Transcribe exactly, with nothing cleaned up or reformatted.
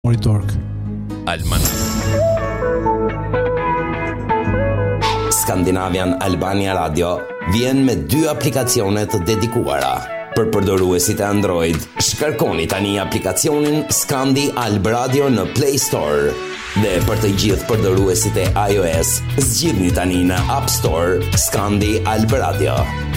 Mori dork. Alman. Skandinavian Albania Radio vjen me dy aplikacione të dedikuara. Për përdoruesit e Android, shkarkoni tani aplikacionin Skandi Alb Radio në Play Store. Dhe për të gjithë përdoruesit e iOS, zgjidhni tani në App Store Skandi Alb Radio.